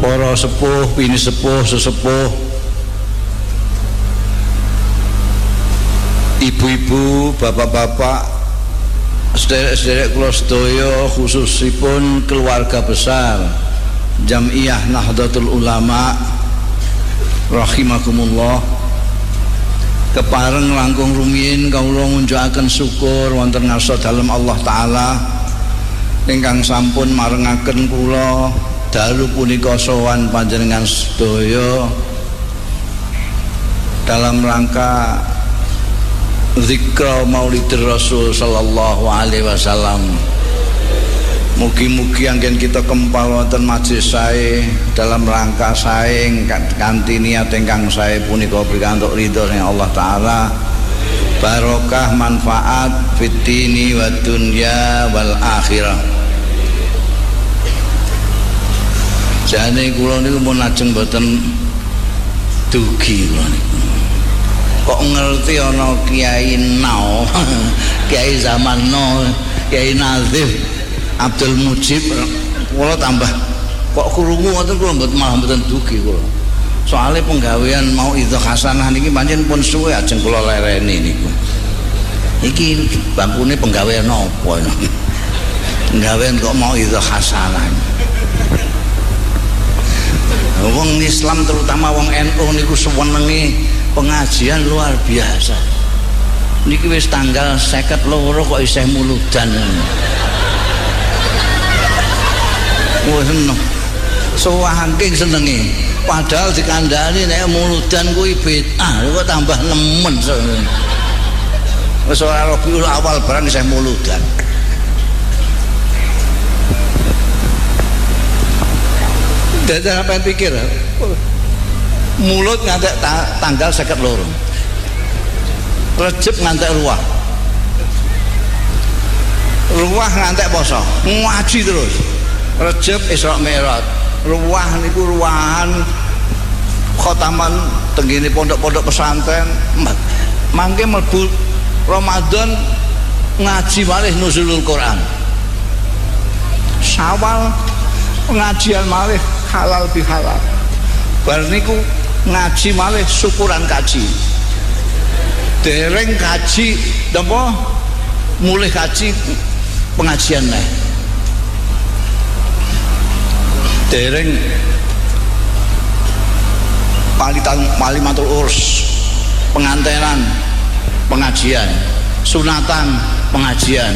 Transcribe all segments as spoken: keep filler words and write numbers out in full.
para sepuh, bini sepuh, sesepuh, ibu-ibu, bapak-bapak, sederek-sederek kula sedaya, khususipun keluarga besar Jam'iyah Nahdlatul Ulama rahimakumullah, kepareng langkung rumiyin kawula ngunjukaken syukur wonten ngarsa dalem Allah taala ingkang sampun marengaken kula dalu punika sowan panjenengan sedaya dalam rangka zikra Maulidir Rasul sallallahu alaihi wasallam. Mugi-mugi anggen kita kempal wonten majelis sae dalam rangka sae kanthi niat ingkang sae punika pikantuk ridho ing Allah taala, barokah manfaat fid dini wad dunya wal akhirah. Jane kula niku mun ajeng mboten dugi kula niku. Kok ngerti ana Kiai Nau, Kiai zaman now, Kiai Nazif Abdul Mujib, kula tambah kok krungu ngoten kula mboten malah mboten dugi kula. Soale penggawean mau itu hasanah niki pancen pun suwe ajeng kula lereni niku. Iki bangkune penggawean napa ini? Penggawean kok mau itu hasanah. Wong Islam terutama wong N U niku senenge pengajian luar biasa. Niki wis tanggal seket loro kok isih muludan. Wah seneng. Saking senenge. Padahal dikandani nek muludan kuwi bid'ah, kok tambah nemen. Wis ora Rabiul Awal barang isih muludan. Dadi sampean pikir mulut ngantek ta tanggal seket loro, Rejeb ngantek ruah, ruah ngantek poso, ngaji terus. Rejeb Isra Mi'raj, ruah niku ruahan khotaman tenggene pondok-pondok pesantren. Mangke mlebu Ramadan ngaji malih nuzulul Quran. Syawal pengajian malih halal bihalal. Bar niku ngaji malih syukuran kaji. Dereng kaji napa mulih kaji pengajian neh. Dereng palitan malimatul urs, pengantenan pengajian, sunatan pengajian,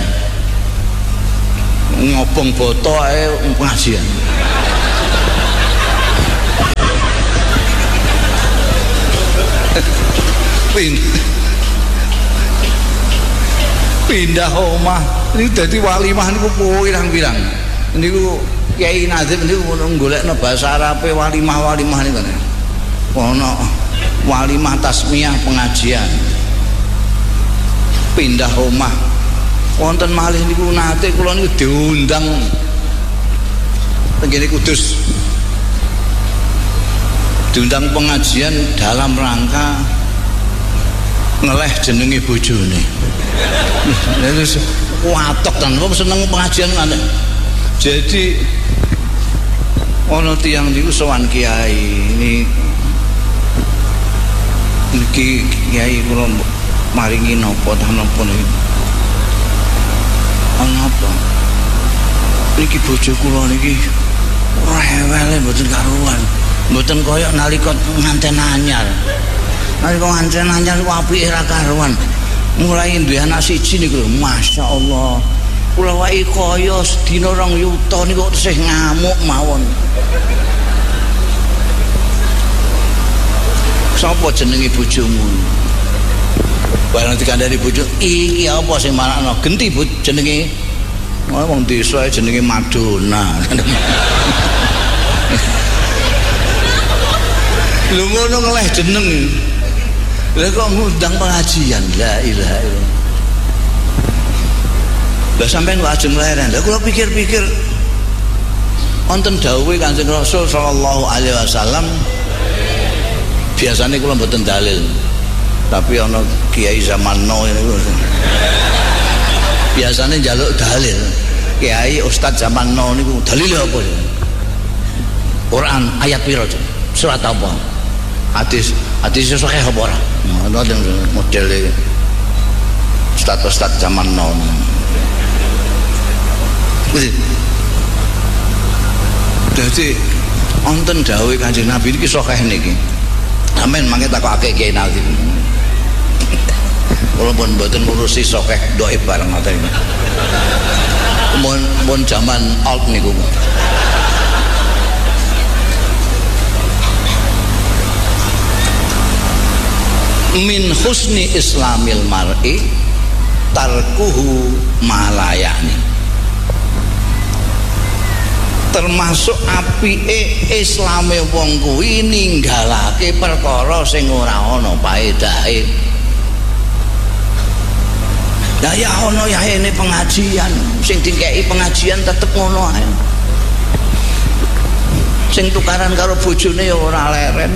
ngobong boto ae pengajian. Pindah omah ini dadi walimah niku pirang-pirang. Niku Kiai Nazif niku golekno basa Arabe walimah-walimah niku. Ono walimah tasmiyah pengajian. Pindah omah. Wonten malih niku nate kula niku diundang teng Kudus. Diundang pengajian dalam rangka ngeleh jenenge bojone. Terus watok kan wong seneng pengajian ngene. Jadi ana tiyang niku sowan kiai ini niki kiai kula maringi napa ta napa niki. Ana apa? Niki bojo kula niki rewele mboten karuan. Mboten kaya nalika nganten anyar. Nalika nganten anyar ku apike ra karuan. Mulai duwe anak siji niku lho, masyaallah. Kula wae kaya sedina rong yuta niku tesih ngamuk mawon. Sapa jenenge bojomu? Barang dikandani bojo, iki apa sing marakno? Genti bu jenenge. Wong desa jenenge Madonna. Lho ngono ngeleh jeneng. Lah kok ngundang pengajian, la ilaha illallah. Lah sampean kok ajeng leren. Lah kula pikir-pikir wonten dawuhe Kanjeng Rasul sallallahu alaihi wasallam. Biasane kula mboten dalil. Tapi ana kiai zaman now niku. Biasane njaluk dalil. Kiai ustaz zaman now niku dalil apa? Quran ayat piro surat apa hadis hadis sahih apa ora ngono model status stat zaman now jadi wonten dawuh Kanjeng Nabi iki sahih niki amen mangke takokake Kiai Nazim walaupun mboten ngurusi sahih dhaif bareng ngoten mun mun zaman alt niku min husni islamil mar'i tarkuhu malayani, termasuk apike islame wong kuwi ninggalake perkara sing ora ana paedahe. Lah ya ana ya ini pengajian, sing dikeki pengajian tetep ngono ae. Sing tukaran karo bojone ya ora leren.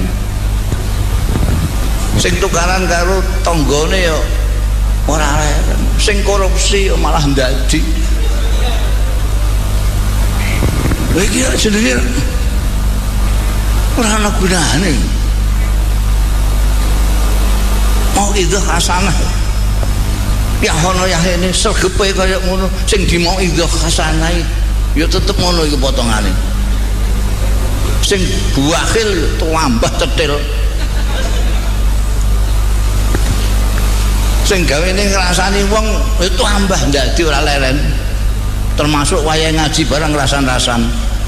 Sing tukaran karo tanggane ya ora leren. Sing korupsi ya malah ndadi. Lha iki jenenge ora ana gunane. Mau itu hasanah. Ya ono ya ini sergepe kaya ngono sing dimau idhah hasanah ya tetep ngono iki potongane. Sing buakhil tambah cetil. Sing gawene ngrasani wong itu tambah ndadi ora leren. Termasuk wayah ngaji barang rasan-rasan.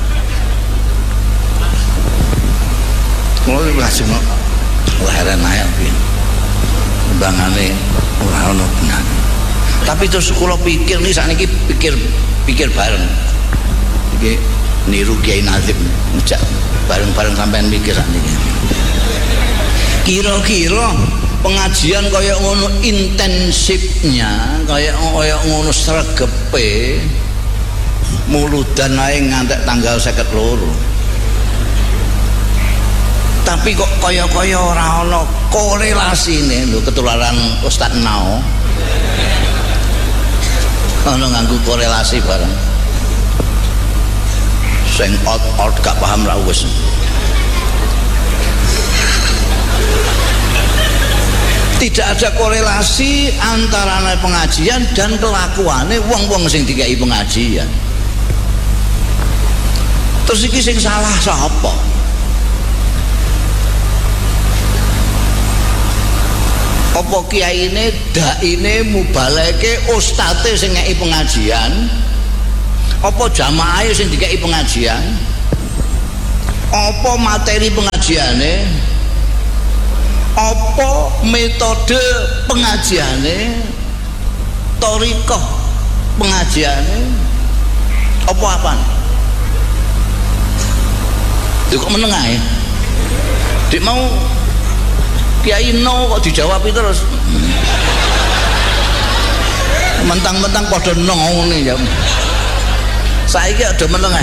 Kulo lajeng leren ae piye. Bangane ora ono gunane. Tapi terus kula pikir nih sakniki pikir pikir bareng. Iki niru Kiai Nazim ngejak bareng-bareng sampean mikir sakniki. Kira-kira pengajian kaya ngono intensifnya, kaya kaya ngono sregepe muludan ae ngantek tanggal seket loro. Tapi kok kaya-kaya ora ana korelasine lho ketularan Ustaz Nao. Ana nganggo korelasi bareng. Sing out-out gak paham ra wis. Tidak ada korelasi antara pengajian dan kelakuane wong-wong sing dikai pengajian. Terus iki sing salah sapa? Apa kiyaine, daine, mubaleke, ustate sing ngeki pengajian? Apa jamaahe sing dikeki pengajian? Apa materi pengajiane? Apa metode pengajiane? Thariqah pengajiane? Apa apa? Lho kok meneng ae? Dik mau Kiai no kok dijawab itu terus mentang-mentang pada no ngene ya. Saiki ada meneng